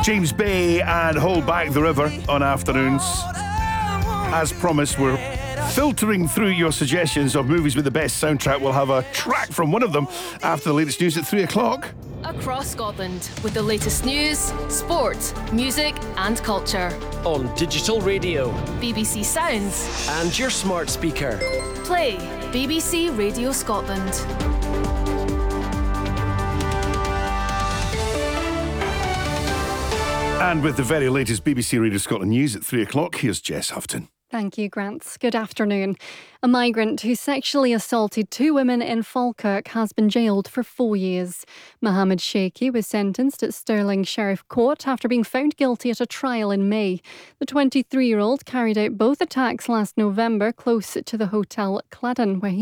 James Bay and Hold Back the River on afternoons. As promised, we're filtering through your suggestions of movies with the best soundtrack. We'll have a track from one of them after the latest news at 3 o'clock. Across Scotland with the latest news, sport, music and culture. On digital radio, BBC Sounds and your smart speaker. Play BBC Radio Scotland. And with the very latest BBC Radio Scotland news at 3 o'clock, here's Jess Houghton. Thank you, Grant. Good afternoon. A migrant who sexually assaulted 2 women in Falkirk has been jailed for 4 years. Mohammed Sheikhi was sentenced at Stirling Sheriff Court after being found guilty at a trial in May. The 23-year-old carried out both attacks last November close to the Hotel Cladden, where he